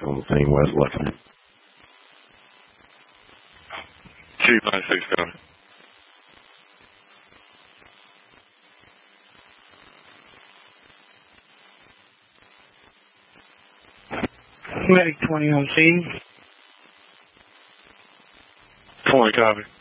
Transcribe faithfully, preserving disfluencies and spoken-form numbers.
on the scene, West Lexington. Chief ninety-six, copy. Medic twenty on scene. twenty, copy.